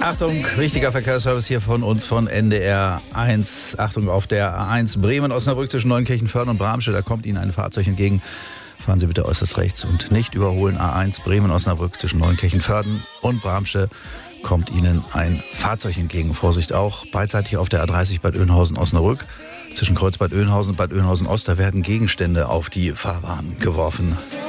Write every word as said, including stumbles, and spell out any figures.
Achtung, wichtiger Verkehrsservice hier von uns von N D R eins. Achtung, auf der A eins Bremen-Osnabrück zwischen Neunkirchen-Föhren und Bramsche. Da kommt Ihnen ein Fahrzeug entgegen. Fahren Sie bitte äußerst rechts und nicht überholen. A eins Bremen-Osnabrück zwischen Neunkirchen-Föhren und Bramsche kommt Ihnen ein Fahrzeug entgegen. Vorsicht auch, beidseitig auf der A dreißig Bad Oeynhausen-Osnabrück. Zwischen Kreuz Bad Oeynhausen und Bad Oeynhausen-Ost, da werden Gegenstände auf die Fahrbahn geworfen.